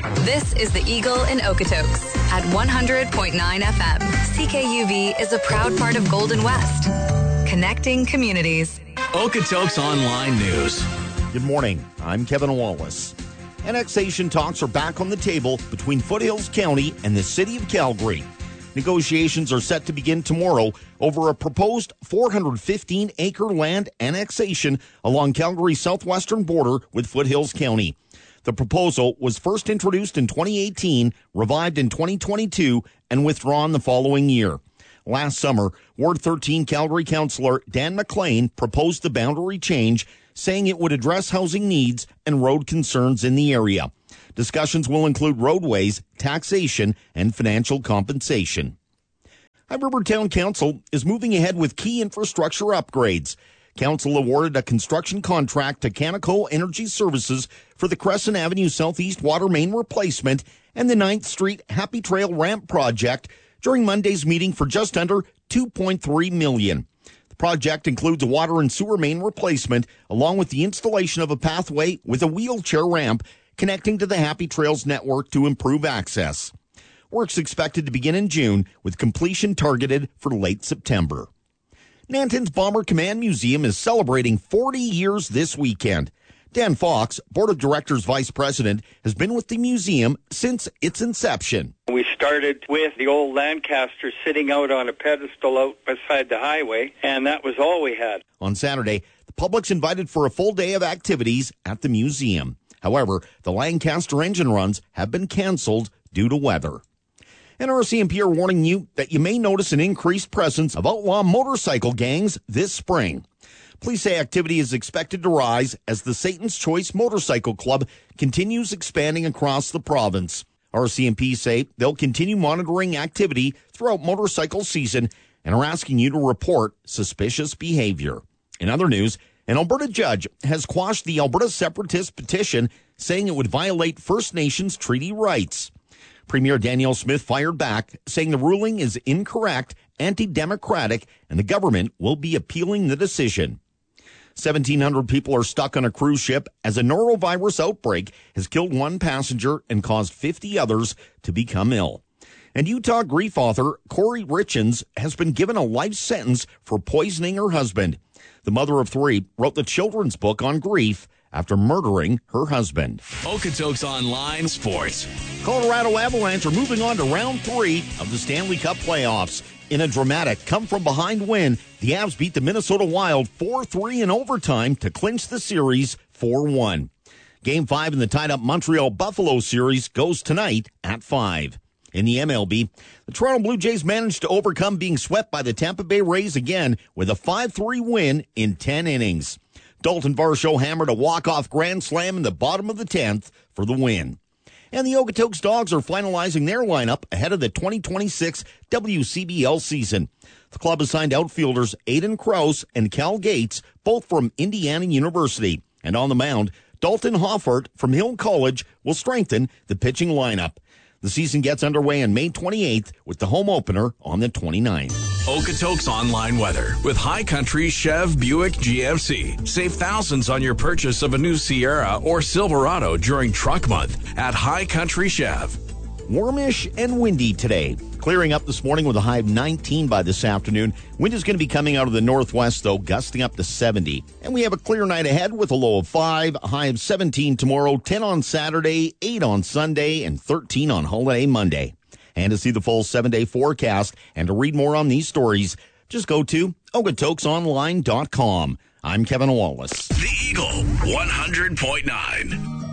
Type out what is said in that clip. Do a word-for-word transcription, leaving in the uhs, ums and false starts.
This is the Eagle in Okotoks at one hundred point nine F M. C K U V is a proud part of Golden West, connecting communities. Okotoks Online News. Good morning. I'm Kevin Wallace. Annexation talks are back on the table between Foothills County and the City of Calgary. Negotiations are set to begin tomorrow over a proposed four hundred fifteen acre land annexation along Calgary's southwestern border with Foothills County. The proposal was first introduced in twenty eighteen, revived in twenty twenty-two, and withdrawn the following year. Last summer, Ward thirteen Calgary Councillor Dan McLean proposed the boundary change, saying it would address housing needs and road concerns in the area. Discussions will include roadways, taxation, and financial compensation. High River Town Council is moving ahead with key infrastructure upgrades. Council awarded a construction contract to Canaco Energy Services for the Crescent Avenue Southeast water main replacement and the ninth Street Happy Trail Ramp project during Monday's meeting for just under two point three million dollars. The project includes a water and sewer main replacement along with the installation of a pathway with a wheelchair ramp connecting to the Happy Trails network to improve access. Work's expected to begin in June with completion targeted for late September. Nanton's Bomber Command Museum is celebrating forty years this weekend. Dan Fox, Board of Directors Vice President, has been with the museum since its inception. We started with the old Lancaster sitting out on a pedestal out beside the highway, and that was all we had. On Saturday, the public's invited for a full day of activities at the museum. However, the Lancaster engine runs have been canceled due to weather. And R C M P are warning you that you may notice an increased presence of outlaw motorcycle gangs this spring. Police say activity is expected to rise as the Satan's Choice Motorcycle Club continues expanding across the province. R C M P say they'll continue monitoring activity throughout motorcycle season and are asking you to report suspicious behavior. In other news, an Alberta judge has quashed the Alberta Separatist petition saying it would violate First Nations treaty rights. Premier Danielle Smith fired back, saying the ruling is incorrect, anti-democratic, and the government will be appealing the decision. seventeen hundred people are stuck on a cruise ship as a norovirus outbreak has killed one passenger and caused fifty others to become ill. And Utah grief author Corey Richens has been given a life sentence for poisoning her husband. The mother of three wrote the children's book on grief after murdering her husband. Okotoks Online Sports. Colorado Avalanche are moving on to round three of the Stanley Cup playoffs. In a dramatic come-from-behind win, the Avs beat the Minnesota Wild four three in overtime to clinch the series four one. Game five in the tied-up Montreal-Buffalo series goes tonight at five. In the M L B, the Toronto Blue Jays managed to overcome being swept by the Tampa Bay Rays again with a five three win in ten innings. Dalton Varsho hammered a walk-off grand slam in the bottom of the tenth for the win. And the Okotoks Dogs are finalizing their lineup ahead of the twenty twenty-six W C B L season. The club has signed outfielders Aiden Krause and Cal Gates, both from Indiana University. And on the mound, Dalton Hoffert from Hill College will strengthen the pitching lineup. The season gets underway on May twenty-eighth with the home opener on the twenty-ninth. Okotoks Online Weather with High Country Chev Buick G M C. Save thousands on your purchase of a new Sierra or Silverado during Truck Month at High Country Chev. Warmish and windy today. Clearing up this morning with a high of nineteen by this afternoon. Wind is going to be coming out of the northwest, though, gusting up to seventy. And we have a clear night ahead with a low of five, a high of seventeen tomorrow, ten on Saturday, eight on Sunday, and thirteen on holiday Monday. And to see the full seven-day forecast and to read more on these stories, just go to Okotokes Online dot com. I'm Kevin Wallace. The Eagle, one hundred point nine.